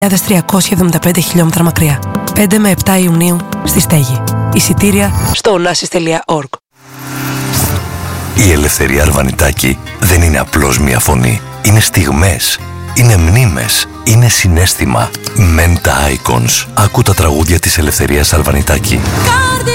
1.375 χιλιόμετρα μακριά. 5 με 7 Ιουνίου στη Στέγη. Εισιτήρια στο onassis.org. Η Ελευθερία Αρβανιτάκη δεν είναι απλώς μια φωνή. Είναι στιγμές, είναι μνήμες, είναι συναίσθημα. Menta Icons. Άκου τα τραγούδια της Ελευθερίας Αρβανιτάκη.